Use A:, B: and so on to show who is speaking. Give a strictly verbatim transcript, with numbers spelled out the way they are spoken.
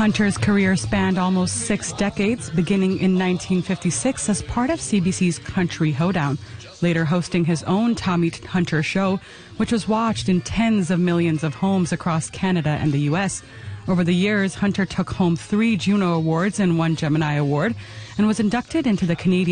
A: Hunter's career spanned almost six decades, beginning in nineteen fifty-six as part of C B C's Country Hoedown, later hosting his own Tommy Hunter show, which was watched in tens of millions of homes across Canada and the U S. Over the years, Hunter took home three Juno Awards and one Gemini Award and was inducted into the Canadian